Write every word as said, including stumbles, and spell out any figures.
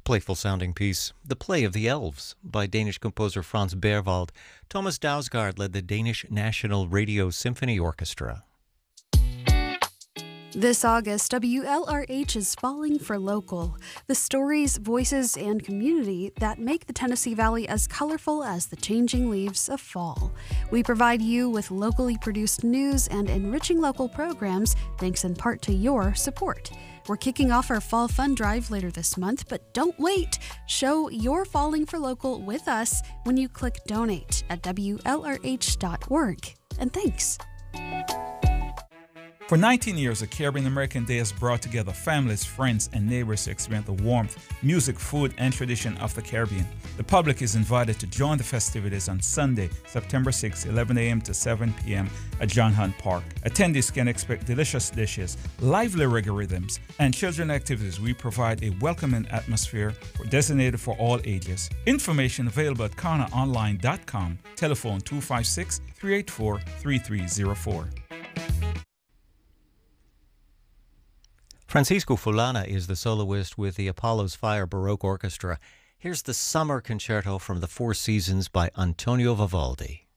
Playful sounding piece, The Play of the Elves, by Danish composer Franz Berwald. Thomas Dausgaard led the Danish National Radio Symphony Orchestra. This August, W L R H is Falling for Local, the stories, voices, and community that make the Tennessee Valley as colorful as the changing leaves of fall. We provide you with locally produced news and enriching local programs, thanks in part to your support. We're kicking off our Fall Fund Drive later this month, but don't wait. Show you're falling for local with us when you click donate at W L R H dot org. And thanks. For nineteen years, the Caribbean American Day has brought together families, friends, and neighbors to experience the warmth, music, food, and tradition of the Caribbean. The public is invited to join the festivities on Sunday, September sixth, eleven a.m. to seven p.m. at John Hunt Park. Attendees can expect delicious dishes, lively reggae rhythms, and children activities. We provide a welcoming atmosphere designated for all ages. Information available at kana online dot com. Telephone two five six, three eight four, three three zero four. Francisco Fulana is the soloist with the Apollo's Fire Baroque Orchestra. Here's the Summer Concerto from the Four Seasons by Antonio Vivaldi.